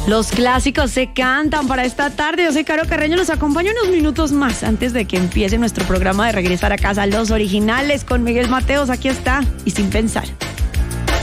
Los clásicos se cantan para esta tarde. Yo soy Caro Carreño, los acompaño unos minutos más antes de que empiece nuestro programa de regresar a casa. Los originales con Miguel Mateos, aquí está, y sin pensar.